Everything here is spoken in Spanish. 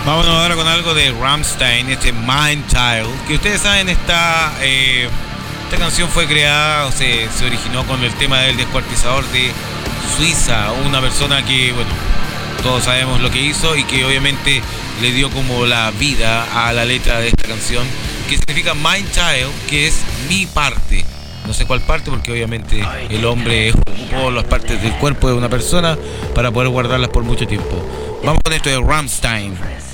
Vámonos ahora con algo de Rammstein, este Mind Child, que ustedes saben, esta canción fue creada, o se originó con el tema del descuartizador de Suiza, una persona que, bueno, todos sabemos lo que hizo y que obviamente le dio como la vida a la letra de esta canción, que significa Mind Child, que es mi parte. No sé cuál parte, porque obviamente el hombre ocupó las partes del cuerpo de una persona para poder guardarlas por mucho tiempo. Vamos con esto de Rammstein.